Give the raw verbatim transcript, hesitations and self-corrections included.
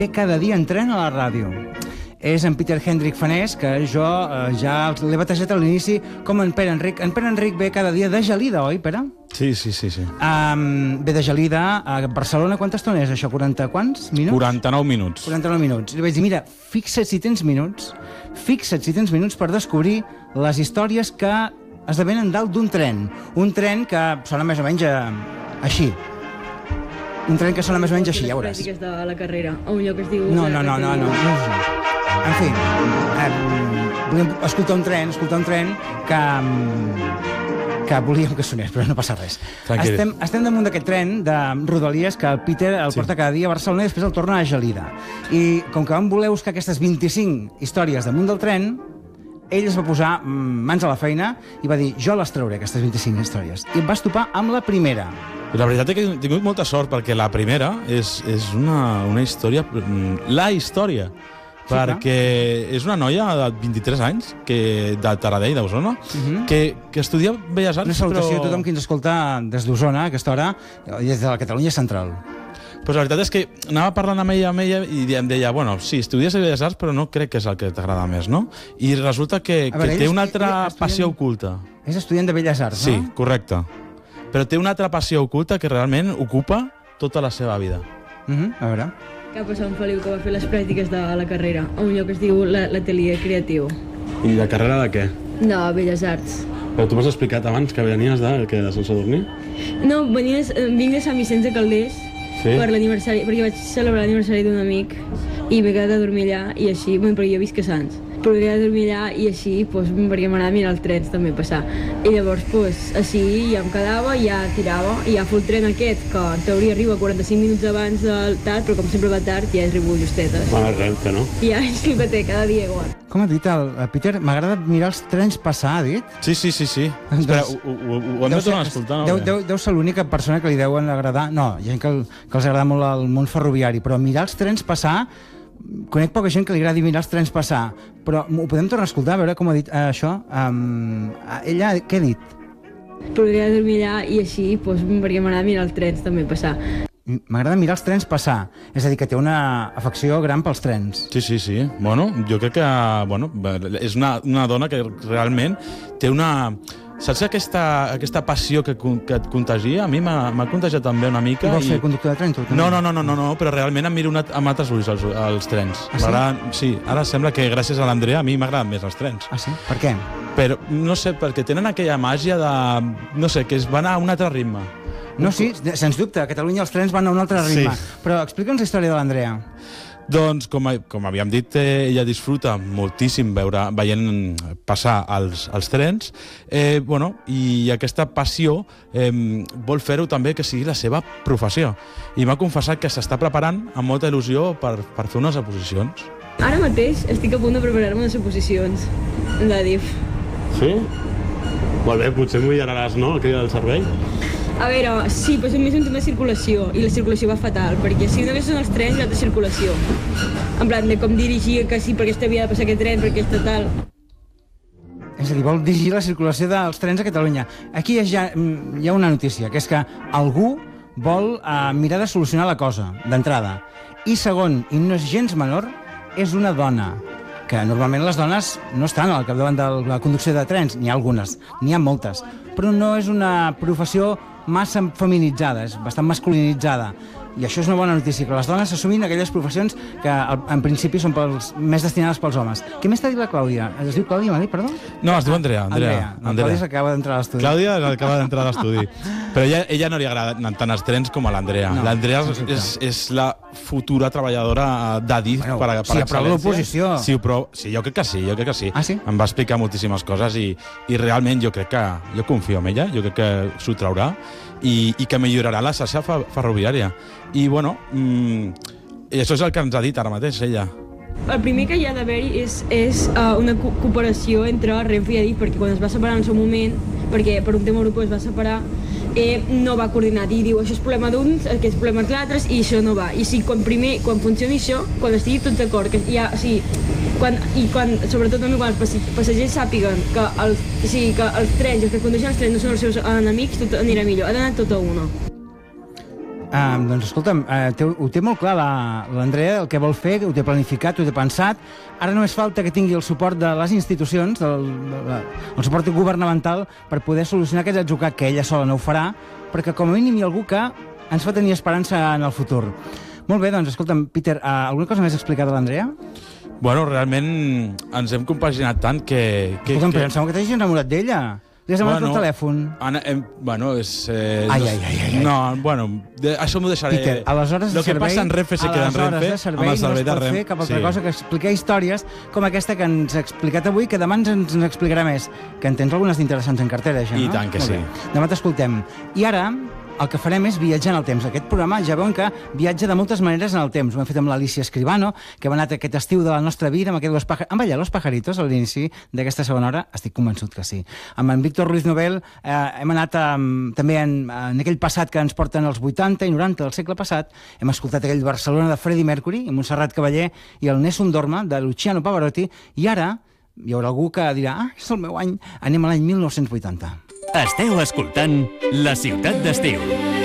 cada dia en tren a la ràdio. És en Peter Hendrik Fanés, que jo eh, ja l'he batejat a l'inici com en Pere Enric. En Pere Enric ve cada dia de Gelida, oi, Pere? Sí, sí, sí. sí. Um, ve de Gelida a Barcelona. Quanta estona és això? quaranta quants minuts? quaranta-nou minuts. quaranta-nou minuts. I li vaig dir, mira, fixa't si tens minuts, fixa't si tens minuts per descobrir les històries que esdevenen dalt d'un tren. Un tren que sona més o menys eh, així. Un tren que sona més o menys així, ja veuràs. Les pràctiques de la carrera, a un lloc que es diu... No, no, no, no, no, no, no. En fi, eh, volíem escoltar un tren, escoltar un tren que, que volíem que sonés, però no passa res. Estem, estem damunt d'aquest tren de Rodalies que el Peter el sí. porta cada dia a Barcelona i després el torna a Gelida. I com que vam voler buscar aquestes vint-i-cinc històries damunt del tren, ell es va posar mans a la feina i va dir, jo les trauré, aquestes vint-i-cinc històries. I em vas topar amb la primera. La veritat és que he tingut molta sort, perquè la primera és, és una, una història... La història. Sí, perquè clar. És una noia de vint-i-tres anys, que, de Taradell, d'Osona, uh -huh. que, que estudia Belles Arts, una salutació però... a tothom qui ens escolta des d'Osona a aquesta hora, des de la Catalunya Central. Pues la veritat és que anava parlant amb ella, amb ella i em deia, bueno, sí, estudies Belles Arts, però no crec que és el que t'agrada més, no? I resulta que, que veure, té una altra estudiant... passió oculta. És estudiant de Belles Arts, sí, no? Sí, correcte. Però té una altra passió oculta que realment ocupa tota la seva vida. Uh -huh. A veure... Què ha passat amb Feliu, que va fer les pràctiques de la carrera, a un lloc que es diu l'Atelier Creatiu. I de carrera de què? De Belles Arts. Però tu m'has explicat abans que venies de, que de Sant Sadurní? No, venies, vinc de Sant Vicenç de Calders, sí? per l'aniversari, perquè vaig celebrar l'aniversari d'un amic i m'he quedat a dormir allà i així, bueno, perquè jo visc a Sants. Però m'he quedat a dormir allà i així, doncs, perquè m'agrada mirar els trens també passar. I llavors, doncs, així ja em quedava, ja tirava, i ja el tren aquest, que en teoria arriba quaranta-cinc minuts abans del tard, però com sempre va tard, ja arribo justetes. Bona Renfe, no? I ja és el que té, cada dia igual. Com ha dit el, el Peter? M'agrada mirar els trens passar, ha dit? Sí, sí, sí, sí. Doncs, Espera, ho, ho, ho hem de tornar a escoltar, no? Deu, deu, deu ser l'única persona que li deuen agradar... No, hi ha gent que, el, que els agrada molt el món ferroviari, però mirar els trens passar... Conec poca gent que li agradi mirar els trens passar, però ho podem tornar a escoltar, a veure com ha dit eh, això. Um, ella, què ha dit? Podria dormir allà i així, doncs, perquè m'agrada mirar els trens també passar. M'agrada mirar els trens passar, és a dir, que té una afecció gran pels trens. Sí, sí, sí. Bueno, jo crec que bueno, és una, una dona que realment té una... Saps aquesta, aquesta passió que, que et contagia? A mi m'ha contagiat també una mica. I vols ser conductor de tren, tu? No, no, no, no, no, no, però realment em miro una, amb altres ulls els, els trens. Ah, sí? Sí, ara sembla que gràcies a l'Andrea a mi m'agraden més els trens. Ah, sí? Per què? Però, no sé, perquè tenen aquella màgia de... No sé, que es van a un altre ritme. No, sí, sens dubte, a Catalunya els trens van a un altre ritme. Sí. Però explica'ns la història de l'Andrea. Doncs, com, com havíem dit, eh, ella disfruta moltíssim veure, veient passar els, els trens, eh, bueno, i aquesta passió eh, vol fer-ho també que sigui la seva professió. I m'ha confessat que s'està preparant amb molta il·lusió per, per fer unes oposicions. Ara mateix estic a punt de preparar-me unes oposicions de D I F. Sí? Molt bé, potser m'ho milloraras, no?, el que hi ha del servei? A veure, sí, però és més un tema de circulació, i la circulació va fatal, perquè si només són els trens, hi ha de circulació. En plan, de com dirigir, que sí, per aquesta via ha de passar aquest tren, per aquesta tal... És a dir, vol dirigir la circulació dels trens a Catalunya. Aquí hi ha, hi ha una notícia, que és que algú vol uh, mirar de solucionar la cosa, d'entrada. I segon, i no és gens menor, és una dona, que normalment les dones no estan al capdavant de la conducció de trens, n'hi ha algunes, n'hi ha moltes, però no és una professió massa feminitzada, és bastant masculinitzada. I això és una bona notícia, que les dones s'assumin aquelles professions que en principi són pels, més destinades pels homes. Què més t'ha dit la Clàudia? Es diu Clàudia, m'ha dit, perdó? No, es diu Andrea. Andrea. Andrea. No, Andrea. Clàudia acaba d'entrar a l'estudi. Clàudia acaba d'entrar a l'estudi. Però ella, ella no li agrada tant els trens com a l'Andrea. No, L'Andrea és, és la futura treballadora de D I F bueno, per, per si aprova l'oposició. Sí, però, sí, jo crec que sí, jo crec que sí. Ah, sí? Em va explicar moltíssimes coses i, i realment jo crec que... Jo confio en ella, jo crec que s'ho traurà i, i que millorarà la xarxa ferroviària. I, bueno, mmm, i això és el que ens ha dit ara mateix, ella. El primer que hi ha d'haver-hi és, és uh, una co cooperació entre Renfe i Adif, perquè quan es va separar en el seu moment, perquè per un tema europeu es va separar, eh, no va coordinar i diu això és problema d'uns, aquest és problema d'altres i això no va. I si quan primer, quan funcioni això, quan estigui tots d'acord, que ja, o sigui, quan, i quan, sobretot també quan els passatgers sàpiguen que els, o sigui, que els trens, els que condueixen els trens no són els seus enemics, tot anirà millor. Ha d'anar tot a uno. Uh, doncs escolta'm, uh, té, ho té molt clar l'Andrea, el que vol fer, ho té planificat, ho té pensat. Ara només falta que tingui el suport de les institucions, del, de, el suport governamental, per poder solucionar aquest atzucac, que ella sola no ho farà, perquè com a mínim hi ha algú que ens fa tenir esperança en el futur. Molt bé, doncs, escolta'm, Peter, uh, alguna cosa més a explicar de l'Andrea? Bueno, realment ens hem compaginat tant que... que Escolta'm, que... però em sembla que t'hagis enamorat d'ella. Li has demanat Bueno, el telèfon. Ana, em, bueno, és... Eh, Ai, no, ai, ai, ai, ai. No, bueno, de, això m'ho deixaré... Peter, a les hores de Lo que servei, passa en Renfe se queda en a les hores Renfe, de servei amb el servei no de es pot Renfe. fer cap altra sí. cosa que explicar històries com aquesta que ens ha explicat avui, que demà ens ens n'explicarà més. Que en tens algunes d'interessants en cartera, ja, no? I tant que Molt sí. bé. Demà t'escoltem. I ara el que farem és viatjar en el temps. Aquest programa ja veuen que viatja de moltes maneres en el temps. Ho hem fet amb l'Alicia Escribano, que ha anat aquest estiu de la nostra vida amb aquest Los Pajaritos. Han ballat Los Pajaritos a l'inici d'aquesta segona hora? Estic convençut que sí. Amb en Víctor Ruiz Nobel eh, hem anat eh, també en, en aquell passat que ens porten els vuitanta i noranta del segle passat. Hem escoltat aquell Barcelona de Freddie Mercury i Montserrat Cavaller i el Nessun Dorma de Luciano Pavarotti. I ara hi haurà algú que dirà ah, és el meu any. Anem a l'any mil nou-cents vuitanta. Esteu escoltant La Ciutat d'Estiu.